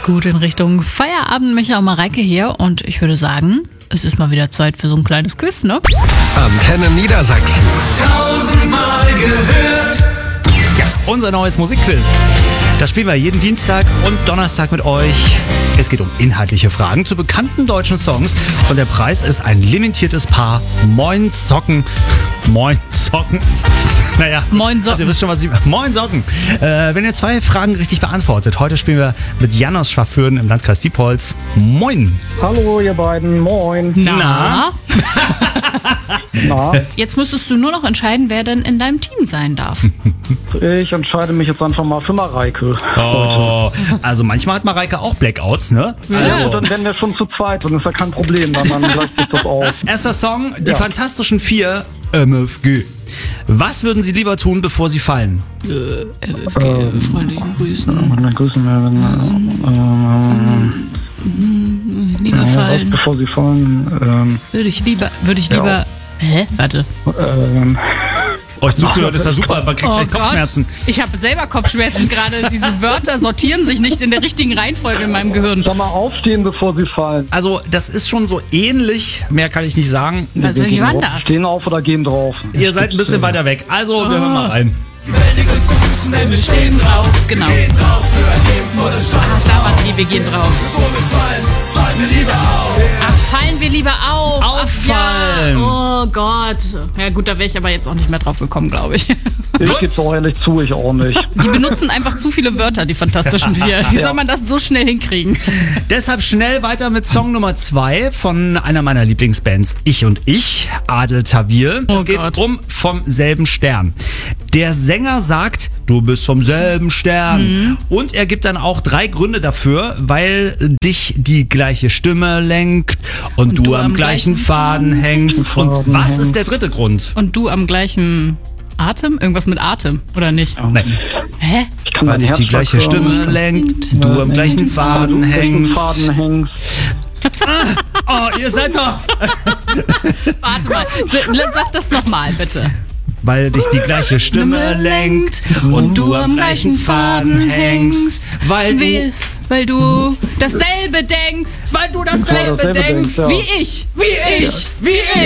Gut in Richtung Feierabend, Micha und Mareike hier und ich würde sagen, es ist mal wieder Zeit für so ein kleines Quiz, ne? Antenne Niedersachsen. 1000-mal gehört. Ja, unser neues Musikquiz. Das spielen wir jeden Dienstag und Donnerstag mit euch. Es geht um inhaltliche Fragen zu bekannten deutschen Songs und der Preis ist ein limitiertes Paar Moin Socken. Moin Socken. Naja, Moin Socken. Ihr wisst schon, was ich... Moin Socken. Wenn ihr 2 Fragen richtig beantwortet. Heute spielen wir mit Janos Schwaffhören im Landkreis Diepholz. Moin. Hallo ihr beiden, moin. Na? Na, Jetzt müsstest du nur noch entscheiden, wer denn in deinem Team sein darf. ich entscheide mich jetzt einfach mal für Mareike. Oh, also manchmal hat Mareike auch Blackouts, ne? Ja, Also, und dann wären wir schon zu zweit, dann ist ja kein Problem, dann gleicht sich das auf. erster Song, die Ja. Fantastischen 4, MFG. Was würden Sie lieber tun, bevor Sie fallen? Freundliche Grüßen. Dann grüßen wir, Lieber fallen. bevor sie fallen. Würde ich lieber. Hä? Warte. Euch zuzuhören ist ja super, man kriegt gleich Kopfschmerzen. Ich habe selber Kopfschmerzen gerade. Diese Wörter sortieren sich nicht in der richtigen Reihenfolge in meinem Gehirn. Sag mal aufstehen, bevor sie fallen. Also, das ist schon so ähnlich, mehr kann ich nicht sagen. Also, wie war das? Stehen auf oder gehen drauf? Ihr seid ein bisschen weiter weg, also wir hören mal rein. Wäldig uns zu Füßen, denn wir stehen drauf. Genau. Gehen drauf für ein Leben volles Schein. Da waren die, wir gehen drauf. Bevor wir fallen, fallen wir lieber auf. Ach, fallen wir lieber auf. Auffallen. Ach, ja. Oh Gott. Ja gut, da wäre ich aber jetzt auch nicht mehr drauf gekommen, glaube ich. Ich gebe auch ehrlich zu, ich auch nicht. Die benutzen einfach zu viele Wörter, die Fantastischen 4. Wie soll man das so schnell hinkriegen? Deshalb schnell weiter mit Song Nummer 2 von einer meiner Lieblingsbands, Ich und Ich, Adel Tawil. Oh Es geht Gott. um Vom selben Stern. Der Sänger sagt, du bist vom selben Stern. Und er gibt dann auch 3 Gründe dafür, weil dich die gleiche Stimme lenkt und du am gleichen Faden hängst. Und was ist der 3. Grund? Und du am gleichen Atem? Irgendwas mit Atem, oder nicht? Nein. Hä? Ich kann Weil dein dich die Herzschlag gleiche hören. Stimme lenkt, du am gleichen Faden hängst. Oh, ihr seid doch... Warte mal. Sag das nochmal, bitte. Weil dich die gleiche Stimme lenkt und du am gleichen Faden hängst. Weil du dasselbe denkst. Weil du dasselbe dasselbe denkst. denkst, ja. Wie ich. Wie ich.